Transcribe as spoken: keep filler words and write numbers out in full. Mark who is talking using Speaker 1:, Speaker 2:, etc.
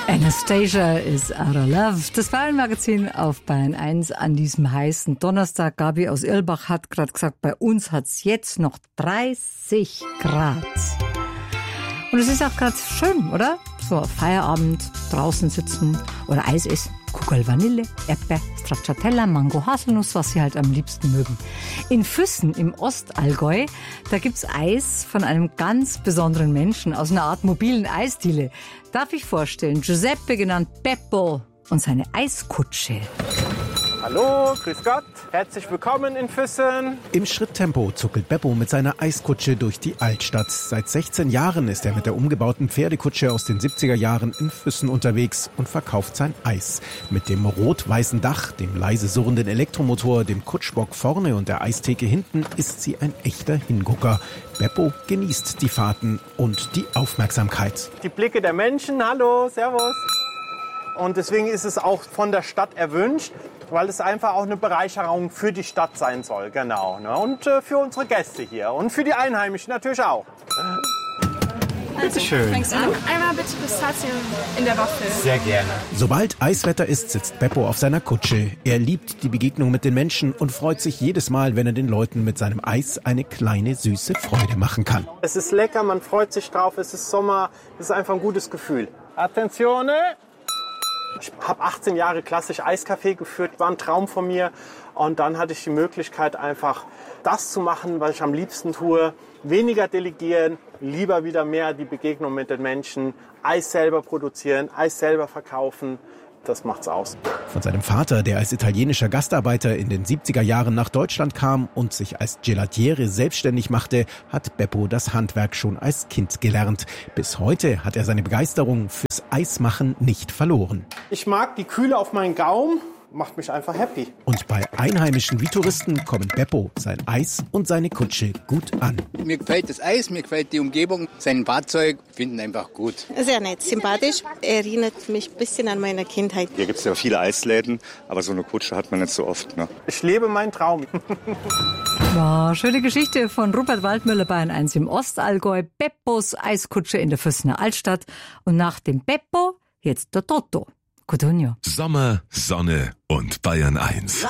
Speaker 1: Anastasia is out of love. Das Bayern-Magazin auf Bayern eins an diesem heißen Donnerstag. Gabi aus Irlbach hat gerade gesagt, bei uns hat es jetzt noch dreißig Grad. Und es ist auch gerade schön, oder? So Feierabend, draußen sitzen oder Eis essen. Kugel Vanille, Erdbeer, Stracciatella, Mango, Haselnuss, was sie halt am liebsten mögen. In Füssen im Ostallgäu, da gibt's Eis von einem ganz besonderen Menschen aus einer Art mobilen Eisdiele. Darf ich vorstellen, Giuseppe, genannt Beppo, und seine Eiskutsche.
Speaker 2: Hallo, grüß Gott, herzlich willkommen in Füssen.
Speaker 3: Im Schritttempo zuckelt Beppo mit seiner Eiskutsche durch die Altstadt. Seit sechzehn Jahren ist er mit der umgebauten Pferdekutsche aus den siebziger Jahren in Füssen unterwegs und verkauft sein Eis. Mit dem rot-weißen Dach, dem leise surrenden Elektromotor, dem Kutschbock vorne und der Eistheke hinten ist sie ein echter Hingucker. Beppo genießt die Fahrten und die Aufmerksamkeit.
Speaker 2: Die Blicke der Menschen, hallo, servus. Und deswegen ist es auch von der Stadt erwünscht, weil es einfach auch eine Bereicherung für die Stadt sein soll, genau. Ne? Und äh, für unsere Gäste hier und für die Einheimischen natürlich auch.
Speaker 4: Bitte schön.
Speaker 5: Einmal bitte Pistazien in der Waffel.
Speaker 4: Sehr gerne.
Speaker 3: Sobald Eiswetter ist, sitzt Beppo auf seiner Kutsche. Er liebt die Begegnung mit den Menschen und freut sich jedes Mal, wenn er den Leuten mit seinem Eis eine kleine, süße Freude machen kann.
Speaker 2: Es ist lecker, man freut sich drauf, es ist Sommer, es ist einfach ein gutes Gefühl. Attenzione! Ich habe achtzehn Jahre klassisch Eiskaffee geführt, war ein Traum von mir. Und dann hatte ich die Möglichkeit, einfach das zu machen, was ich am liebsten tue. Weniger delegieren, lieber wieder mehr die Begegnung mit den Menschen. Eis selber produzieren, Eis selber verkaufen. Das macht's aus.
Speaker 3: Von seinem Vater, der als italienischer Gastarbeiter in den siebziger Jahren nach Deutschland kam und sich als Gelatiere selbstständig machte, hat Beppo das Handwerk schon als Kind gelernt. Bis heute hat er seine Begeisterung fürs Eismachen nicht verloren.
Speaker 2: Ich mag die Kühle auf meinen Gaumen. Macht mich einfach happy.
Speaker 3: Und bei Einheimischen wie Touristen kommen Beppo, sein Eis und seine Kutsche gut an.
Speaker 6: Mir gefällt das Eis, mir gefällt die Umgebung, sein Fahrzeug, finden einfach gut.
Speaker 7: Sehr nett, sympathisch, erinnert mich ein bisschen an meine Kindheit.
Speaker 8: Hier gibt es ja viele Eisläden, aber so eine Kutsche hat man nicht so oft. Ne?
Speaker 2: Ich lebe meinen Traum.
Speaker 1: Wow, schöne Geschichte von Rupert Waldmüller, Bayern eins im Ostallgäu. Beppos Eiskutsche in der Füssener Altstadt. Und nach dem Beppo jetzt der Toto. Codogno.
Speaker 9: Sommer, Sonne und Bayern eins.